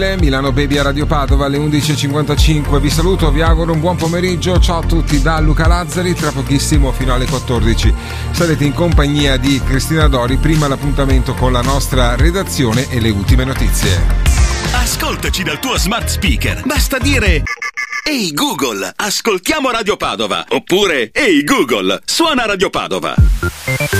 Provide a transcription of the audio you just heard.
Milano Baby a Radio Padova alle 11.55. Vi saluto, vi auguro un buon pomeriggio. Ciao a tutti da Luca Lazzari. Tra pochissimo, fino alle 14, sarete in compagnia di Cristina Dori. Prima l'appuntamento con la nostra redazione e le ultime notizie. Ascoltaci dal tuo smart speaker. Basta dire: ehi Google, ascoltiamo Radio Padova. Oppure: ehi Google, suona Radio Padova.